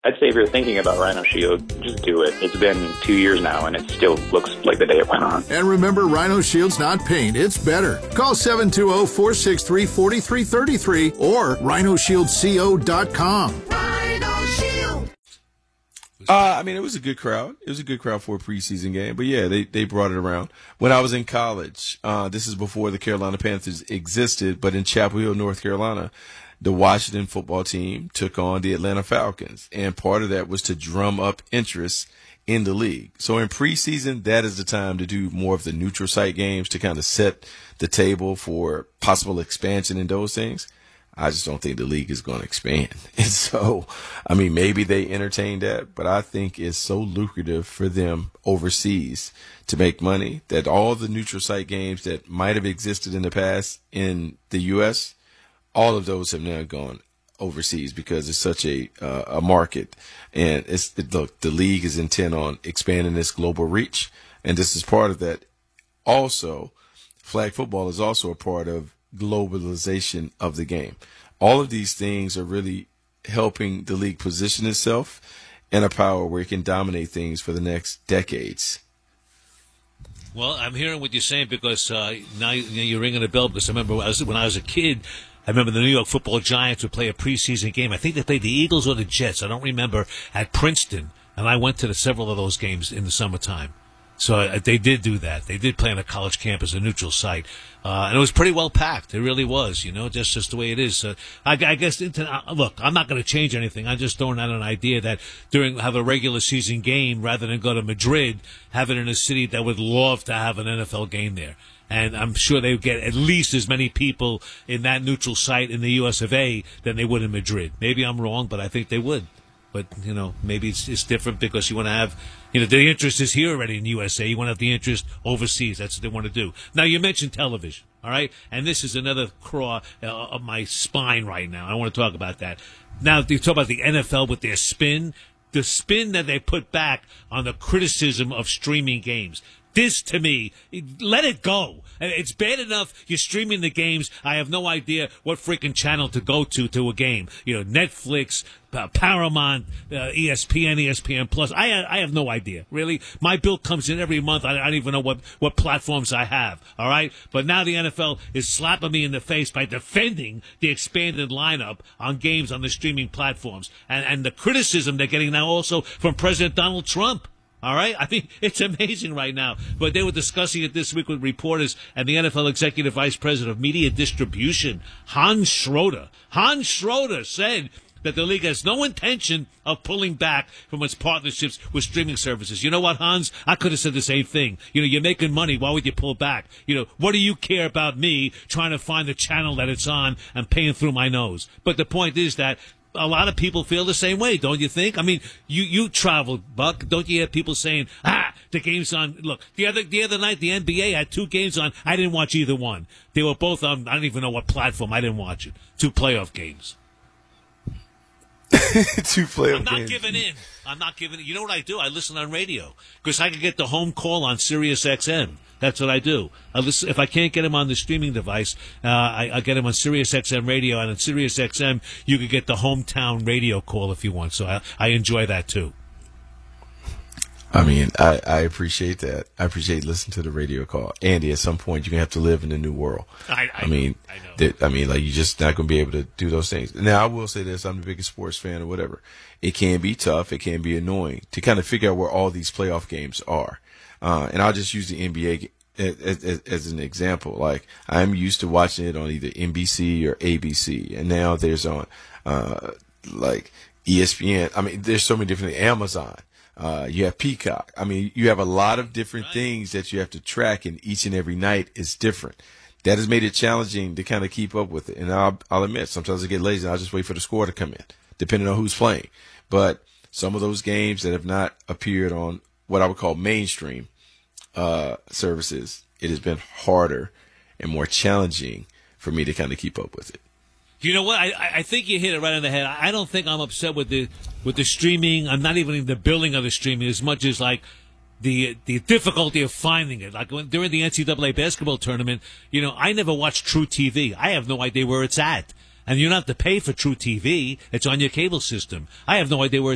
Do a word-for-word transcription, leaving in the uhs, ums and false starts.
I'd say if you're thinking about Rhino Shield, just do it. It's been two years now, and it still looks like the day it went on. And remember, Rhino Shield's not paint, it's better. Call seven two zero, four six three, four three three three or rhino shield co dot com. Rhino Shield. Uh, I mean, it was a good crowd. It was a good crowd for a preseason game. But, yeah, they, they brought it around. When I was in college, uh, this is before the Carolina Panthers existed, but in Chapel Hill, North Carolina, the Washington football team took on the Atlanta Falcons, and part of that was to drum up interest in the league. So in preseason, that is the time to do more of the neutral site games to kind of set the table for possible expansion in those things. I just don't think the league is going to expand. And so, I mean, maybe they entertain that, but I think it's so lucrative for them overseas to make money that all the neutral site games that might have existed in the past in the U S, all of those have now gone overseas because it's such a uh, a market, and it's it, look, the league is intent on expanding its global reach, and this is part of that. Also, flag football is also a part of globalization of the game. All of these things are really helping the league position itself in a power where it can dominate things for the next decades. Well, I'm hearing what you're saying because uh, now you're ringing a bell because I remember when I was, when I was a kid, I remember the New York Football Giants would play a preseason game. I think they played the Eagles or the Jets. I don't remember, at Princeton. And I went to the, several of those games in the summertime. So uh, they did do that. They did play on a college campus, a neutral site. Uh, and it was pretty well packed. It really was, you know, just, just the way it is. Uh, I, I guess, into, uh, look, I'm not going to change anything. I'm just throwing out an idea that during, have a regular season game rather than go to Madrid, have it in a city that would love to have an N F L game there. And I'm sure they would get at least as many people in that neutral site in the U S of A than they would in Madrid. Maybe I'm wrong, but I think they would. But, you know, maybe it's, it's different because you want to have, you know, the interest is here already in U S A. You want to have the interest overseas. That's what they want to do. Now, you mentioned television, all right? And this is another craw uh, of my spine right now. I want to talk about that. Now, you talk about the N F L with their spin. The spin that they put back on the criticism of streaming games. This, to me, let it go. It's bad enough you're streaming the games. I have no idea what freaking channel to go to to a game. You know, Netflix, uh, Paramount, uh, E S P N, E S P N Plus. I I have no idea, really. My bill comes in every month. I, I don't even know what, what platforms I have, all right? But now the N F L is slapping me in the face by defending the expanded lineup on games on the streaming platforms. And, and the criticism they're getting now also from President Donald Trump. All right? I mean, it's amazing right now. But they were discussing it this week with reporters and the N F L Executive Vice President of Media Distribution, Hans Schroeder. Hans Schroeder said that the league has no intention of pulling back from its partnerships with streaming services. You know what, Hans? I could have said the same thing. You know, you're making money. Why would you pull back? You know, what do you care about me trying to find the channel that it's on and paying through my nose? But the point is that a lot of people feel the same way, don't you think? I mean, you, you travel, Buck. Don't you hear people saying, ah, the game's on? Look, the other the other night, the N B A had two games on. I didn't watch either one. They were both on, I don't even know what platform. I didn't watch it. Two playoff games. Two playoff I'm not games. giving in. I'm not giving in. You know what I do? I listen on radio because I can get the home call on Sirius X M. That's what I do. I listen, if I can't get him on the streaming device, uh, I, I get him on Sirius X M radio, and on Sirius X M, you can get the hometown radio call if you want. So I, I enjoy that too. I mean, I, I appreciate that. I appreciate listening to the radio call. Andy, at some point, you're going to have to live in the new world. I, I, I mean, know, I, know. That, I mean, like, you're just not going to be able to do those things. Now, I will say this. I'm the biggest sports fan or whatever. It can be tough. It can be annoying to kind of figure out where all these playoff games are. Uh, and I'll just use the N B A as, as, as an example. Like, I'm used to watching it on either N B C or A B C. And now there's on, uh, like, E S P N. I mean, there's so many different, Amazon. Uh, you have Peacock. I mean, you have a lot of different right. things that you have to track, and each and every night is different. That has made it challenging to kind of keep up with it. And I'll, I'll admit, sometimes I get lazy and I'll just wait for the score to come in, depending on who's playing. But some of those games that have not appeared on what I would call mainstream uh, services, it has been harder and more challenging for me to kind of keep up with it. You know what? I, I think you hit it right on the head. I don't think I'm upset with the with the streaming. I'm not even in the billing of the streaming as much as like the the difficulty of finding it. Like when, during the N C double A basketball tournament, you know, I never watched True T V. I have no idea where it's at. And you don't have to pay for True T V. It's on your cable system. I have no idea where